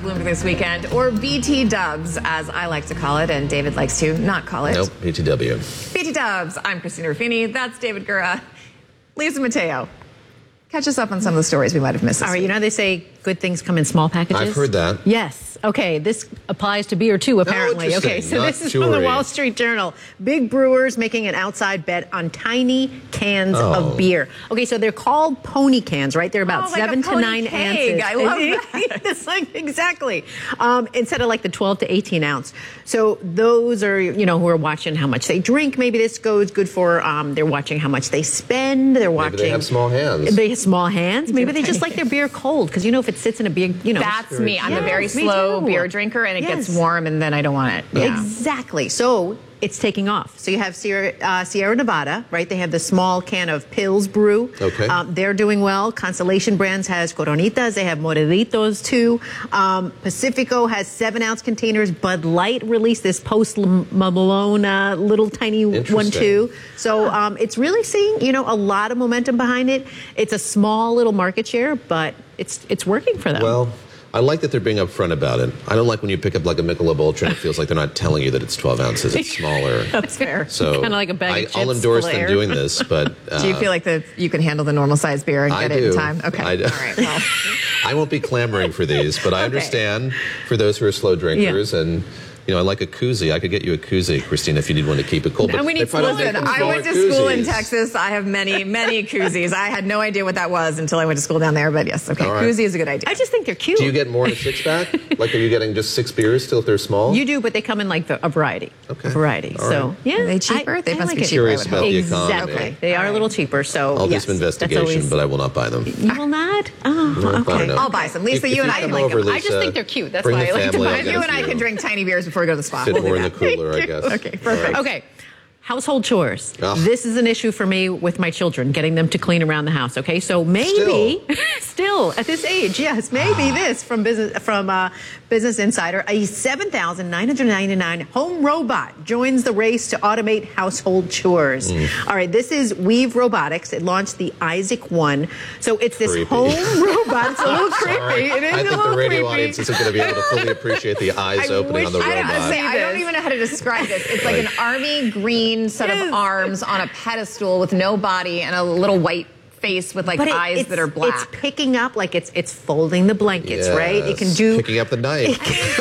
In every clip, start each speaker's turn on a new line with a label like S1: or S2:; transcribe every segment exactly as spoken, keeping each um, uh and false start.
S1: Bloomberg this weekend, or B T Dubs, as I like to call it, and David likes to not call it.
S2: Nope, B T W.
S1: B T Dubs. I'm Christina Ruffini. That's David Gura. Lisa Mateo. Catch us up on some of the stories we might have missed this
S3: All right,
S1: week.
S3: you know they say good things come in small packages?
S2: I've heard that.
S3: Yes. Okay, this applies to beer too, apparently.
S2: Oh,
S3: okay, so
S2: not
S3: this is from the
S2: jewelry.
S3: Wall Street Journal. Big brewers making an outside bet on tiny cans
S2: Oh.
S3: of beer. Okay, so they're called pony cans, right? They're about
S1: Oh, like a
S3: seven to
S1: pony
S3: nine
S1: keg.
S3: ounces.
S1: I love that.
S3: It's like, exactly. Um, instead of like the twelve to eighteen ounce. So those are, you know, who are watching how much they drink. Maybe this goes good for, um, they're watching how much they spend. They're watching.
S2: Maybe they have small hands.
S3: They have small hands. Maybe they just like their beer cold, because you know if it sits in a big, you know.
S1: That's me. I'm
S3: Yes,
S1: a very
S3: me
S1: slow
S3: too.
S1: beer drinker, and it
S3: Yes.
S1: gets warm, and then I don't want it. Yeah.
S3: Exactly. So it's taking off. So you have Sierra, uh, Sierra Nevada, right? They have the small can of Pils Brew.
S2: Okay.
S3: Um, they're doing well. Constellation Brands has Coronitas. They have Morelitos too. Um, Pacifico has seven ounce containers. Bud Light released this Post Malone uh, little tiny one
S2: Interesting.
S3: too. So um, it's really seeing, you know, a lot of momentum behind it. It's a small little market share, but it's it's working for them.
S2: Well, I like that they're being upfront about it. I don't like when you pick up like a Michelob Ultra and it feels like they're not telling you that it's twelve ounces. It's smaller.
S3: That's fair.
S2: So
S3: Kind of like a bag
S2: I,
S3: of chips
S2: I'll endorse
S3: full of
S2: them
S3: air.
S2: doing this, but uh,
S1: Do you feel like the you can handle the normal size beer and
S2: I
S1: get it
S2: do.
S1: in time? Okay.
S2: I do.
S1: All right. Well.
S2: I won't be clamoring for these, but I
S1: Okay.
S2: understand for those who are slow drinkers and. You know, I like a koozie. I could get you a koozie, Christina, if you need one to keep it cold.
S3: And we
S2: they
S3: need
S2: probably
S3: fluid.
S2: make them
S1: I went to
S2: smaller
S1: school in
S2: koozies.
S1: Texas. I have many, many koozies. I had no idea what that was until I went to school down there. But yes, okay,
S2: All right.
S1: koozie is a good idea.
S3: I just think they're cute.
S2: Do you get more in a six pack? Like, are you getting just six beers still if they're small?
S3: You do, but they come in like the, a variety.
S2: Okay.
S3: A variety.
S2: All
S3: So,
S2: right.
S3: yeah.
S1: Are they cheaper?
S3: I,
S1: They
S3: I
S1: must
S3: like
S1: be
S3: it.
S1: cheaper.
S2: Curious
S1: I would
S2: about
S1: hope.
S2: the
S3: Exactly.
S2: economy.
S3: They
S1: All
S3: are
S1: right.
S3: a little cheaper. So,
S2: I'll do
S3: yes,
S2: some
S3: that's
S2: investigation,
S3: always-
S2: but I will not buy them.
S3: You will not? Oh,
S2: No, fine
S3: okay.
S2: enough.
S1: I'll buy some. Lisa,
S2: If-
S1: you
S2: if
S1: and I
S2: come
S1: like
S2: over,
S1: them.
S3: I just
S2: Lisa,
S3: think they're cute. That's
S2: bring
S3: why
S2: the
S3: I like to
S2: family,
S3: buy
S2: I'll
S3: them.
S2: get
S1: You
S2: a
S1: and I
S2: few.
S1: can drink tiny beers before we go to the spa.
S2: Fit
S1: We'll do
S2: more in the
S1: that.
S2: cooler, I guess.
S1: Okay, perfect.
S3: Okay. Household chores.
S2: Ugh.
S3: This is an issue for me with my children, getting them to clean around the house. Okay, so maybe still, at this age, yes, maybe this from business from uh, Business Insider, a seven thousand nine hundred ninety-nine home robot joins the race to automate household chores.
S2: Mm.
S3: All right, this is Weave Robotics. It launched the Isaac One, so it's this
S2: Creepy.
S3: home robot. It's a little
S2: Sorry.
S3: creepy. It is
S2: I
S3: a
S2: think
S3: little
S2: the radio
S3: creepy.
S2: audience isn't going to be able to fully appreciate the eyes
S3: I
S2: opening
S3: wish-
S2: on the
S3: I
S1: I
S2: robot.
S1: don't, say, I don't even know how to describe this. It's like an army green set
S3: Yes.
S1: of arms on a pedestal with no body and a little white face with like
S3: But it-
S1: eyes
S3: it's-
S1: that are black.
S3: It's picking up, like it's it's folding the blankets, right? It can
S2: Yes.
S3: do.
S2: Picking up the knife.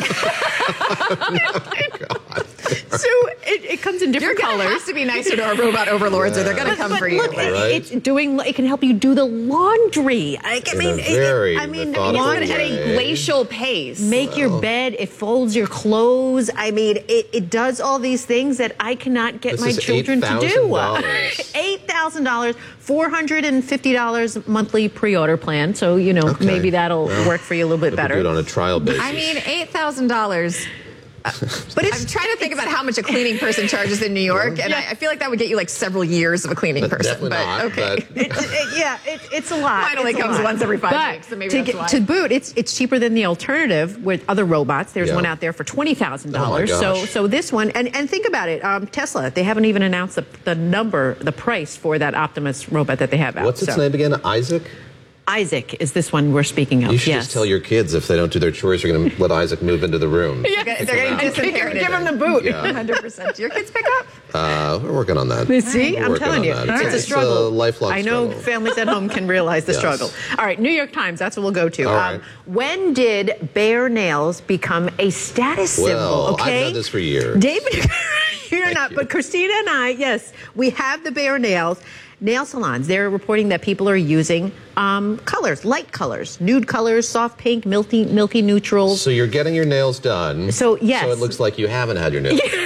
S3: So it, it comes in
S1: You're
S3: different
S1: gonna
S3: colors.
S1: have to be nicer to our robot overlords, or they're gonna
S3: But-
S1: come
S3: but
S1: for you.
S3: look, it-
S2: Right.
S3: it's doing. It can help you do the laundry. I, I
S2: In
S3: mean,
S2: a
S3: it-
S2: very
S3: I mean,
S2: methodical
S3: laundry.
S1: At a
S2: way.
S1: glacial pace.
S3: Make your bed. It folds your clothes. I mean, it, it does all these things that I cannot get
S2: This
S3: my
S2: is
S3: children to
S2: eight
S3: do.
S2: thousand dollars.
S3: Eight thousand dollars, four hundred and fifty dollars monthly pre-order plan. So you know,
S2: Okay.
S3: maybe that'll
S2: Well,
S3: work for you a little bit
S2: It'll be
S3: better.
S2: good on a trial basis.
S1: I mean, eight thousand dollars.
S3: But it's
S1: I'm trying to think about how much a cleaning person charges in New York, and
S3: Yeah.
S1: I, I feel like that would get you like several years of a cleaning
S2: But
S1: person.
S2: definitely
S1: but
S2: not,
S1: okay.
S2: but-
S3: It, it, yeah, it, it's a lot.
S1: Mine only
S3: It's a
S1: comes
S3: lot.
S1: once every five
S3: but
S1: weeks, so maybe
S3: to
S1: that's
S3: get,
S1: why.
S3: to boot, it's it's cheaper than the alternative with other robots. There's
S2: Yeah.
S3: one out there for twenty thousand
S2: Oh my
S3: dollars. So
S2: gosh.
S3: so this one, and, and think about it, um, Tesla. They haven't even announced the, the number, the price for that Optimus robot that they have out.
S2: What's its
S3: So
S2: name again? Isaac?
S3: Isaac is this one we're speaking of.
S2: You should
S3: yes.
S2: just tell your kids if they don't do their chores, you're going to let Isaac move into the room.
S1: They're getting, they're getting
S2: Wow.
S1: disinherited.
S3: Give him the boot.
S2: Yeah.
S1: one hundred percent. Do your kids pick up?
S2: Uh, we're working on that.
S3: See,
S2: We're
S3: I'm
S2: working
S3: telling
S2: on
S3: you,
S2: that.
S3: it's,
S2: It's
S3: a
S2: a
S3: struggle.
S2: lifelong
S3: I know
S2: struggle.
S3: families at home can realize the
S2: Yes.
S3: struggle. All right, New York Times, that's what we'll go to.
S2: All right.
S3: when did bare nails become a status
S2: Well,
S3: symbol?
S2: I've
S3: Okay,
S2: known this for years.
S3: David, you're
S2: Thank
S3: not,
S2: you.
S3: but Christina and I, yes, we have the bare nails. Nail salons, they're reporting that people are using um, colors, light colors, nude colors, soft pink, milky, milky neutrals.
S2: So you're getting your nails done.
S3: So, yes.
S2: So it looks like you haven't had your nails done.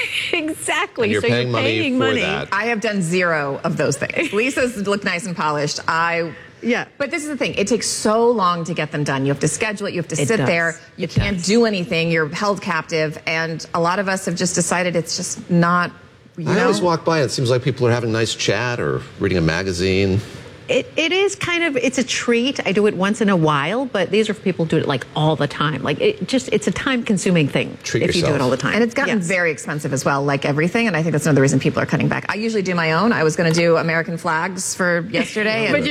S3: Exactly.
S2: And you're
S3: so
S2: paying
S3: you're
S2: money
S3: paying
S2: for
S3: money.
S2: that.
S1: I have done zero of those things. Lisa's look nice and polished. I
S3: Yeah.
S1: But this is the thing. It takes so long to get them done. You have to schedule it. You have to
S3: It
S1: sit
S3: does.
S1: there. You
S3: It
S1: can't
S3: does.
S1: do anything. You're held captive. And a lot of us have just decided it's just not, you
S2: I
S1: know.
S2: always walk by and it seems like people are having a nice chat or reading a magazine.
S3: It, it is kind of, it's a treat. I do it once in a while, but these are for people who do it like all the time. Like it just, it's a time consuming thing
S2: Treat
S3: if you do
S2: yourself.
S3: it all the time.
S1: And it's gotten
S3: Yes.
S1: very expensive as well, like everything. And I think that's another reason people are cutting back. I usually do my own. I was going to do American flags for yesterday.
S3: But
S1: and